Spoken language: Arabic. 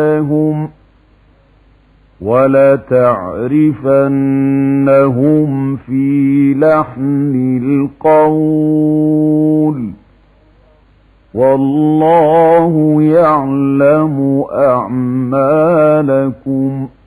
لهم ولتعرفنهم في لحن القول والله يعلم أعمالكم